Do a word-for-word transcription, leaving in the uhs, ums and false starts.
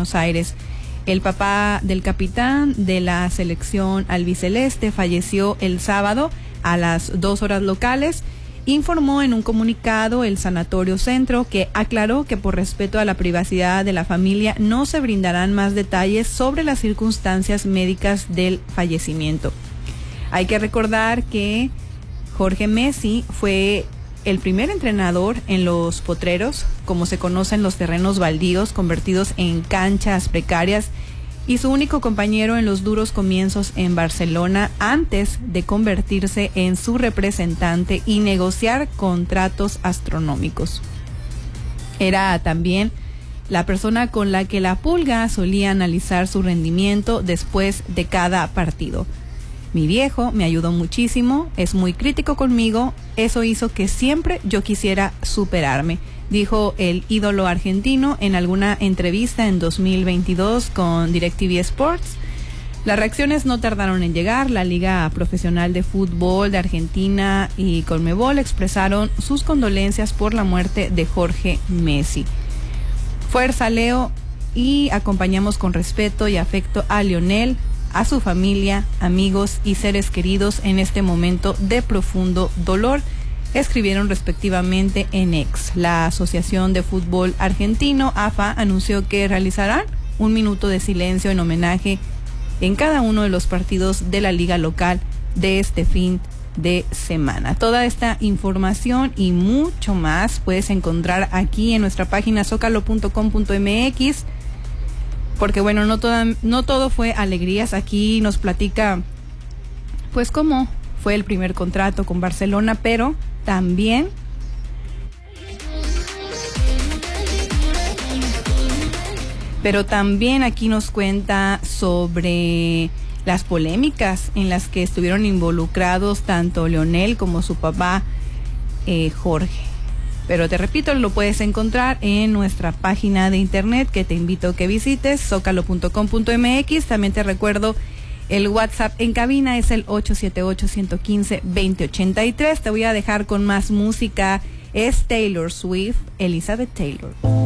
Buenos Aires. El papá del capitán de la selección albiceleste falleció el sábado a las dos horas locales. Informó en un comunicado el Sanatorio Centro, que aclaró que por respeto a la privacidad de la familia no se brindarán más detalles sobre las circunstancias médicas del fallecimiento. Hay que recordar que Jorge Messi fue el primer entrenador en los potreros, como se conocen los terrenos baldíos convertidos en canchas precarias, y su único compañero en los duros comienzos en Barcelona antes de convertirse en su representante y negociar contratos astronómicos. Era también la persona con la que la Pulga solía analizar su rendimiento después de cada partido. Mi viejo me ayudó muchísimo, es muy crítico conmigo, eso hizo que siempre yo quisiera superarme, dijo el ídolo argentino en alguna entrevista en dos mil veintidós con DirecTV Sports. Las reacciones no tardaron en llegar. La Liga Profesional de Fútbol de Argentina y Conmebol expresaron sus condolencias por la muerte de Jorge Messi. Fuerza, Leo, y acompañamos con respeto y afecto a Lionel, a su familia, amigos y seres queridos en este momento de profundo dolor, escribieron respectivamente en X. La Asociación de Fútbol Argentino, A F A, anunció que realizarán un minuto de silencio en homenaje en cada uno de los partidos de la liga local de este fin de semana. Toda esta información y mucho más puedes encontrar aquí en nuestra página zócalo punto com punto m x. Porque bueno, no, toda, no todo fue alegrías. Aquí nos platica pues cómo fue el primer contrato con Barcelona, pero también pero también aquí nos cuenta sobre las polémicas en las que estuvieron involucrados tanto Lionel como su papá eh, Jorge. Pero te repito, lo puedes encontrar en nuestra página de internet, que te invito a que visites, zócalo punto com punto m x. También te recuerdo, el WhatsApp en cabina es el ocho siete ocho, uno uno cinco, dos cero ocho tres. Te voy a dejar con más música. Es Taylor Swift, Elizabeth Taylor.